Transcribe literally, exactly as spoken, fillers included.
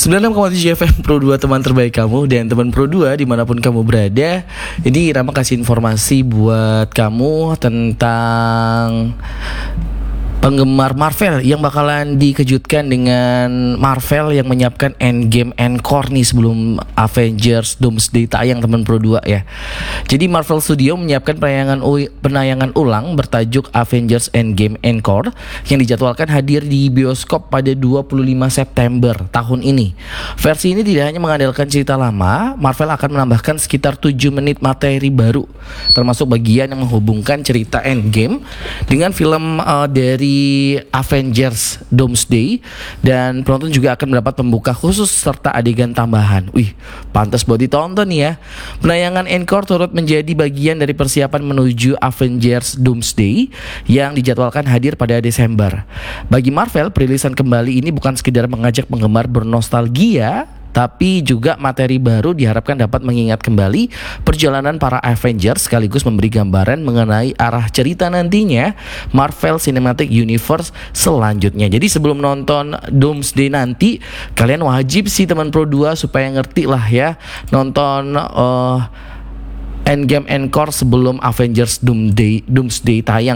sembilan puluh enam koma tujuh F M Pro dua, teman terbaik kamu. Dan teman Pro dua dimanapun kamu berada, ini Rama kasih informasi buat kamu tentang penggemar Marvel yang bakalan dikejutkan dengan Marvel yang menyiapkan Endgame Encore nih sebelum Avengers Doomsday tayang, teman Pro dua ya. Jadi Marvel Studio menyiapkan penayangan u- penayangan ulang bertajuk Avengers Endgame Encore yang dijadwalkan hadir di bioskop pada dua puluh lima September tahun ini. Versi ini tidak hanya mengandalkan cerita lama, Marvel akan menambahkan sekitar tujuh menit materi baru, termasuk bagian yang menghubungkan cerita Endgame dengan film uh, dari Avengers Doomsday, dan penonton juga akan mendapat pembuka khusus serta adegan tambahan. Wih, pantas buat ditonton nih ya. Penayangan Encore turut menjadi bagian dari persiapan menuju Avengers Doomsday yang dijadwalkan hadir pada Desember. Bagi Marvel, perilisan kembali ini bukan sekedar mengajak penggemar bernostalgia, tapi juga materi baru diharapkan dapat mengingat kembali perjalanan para Avengers sekaligus memberi gambaran mengenai arah cerita nantinya Marvel Cinematic Universe selanjutnya. Jadi sebelum nonton Doomsday nanti, kalian wajib sih teman Pro dua supaya ngerti lah ya, nonton uh, Endgame Encore sebelum Avengers Doomsday Doomsday tayang.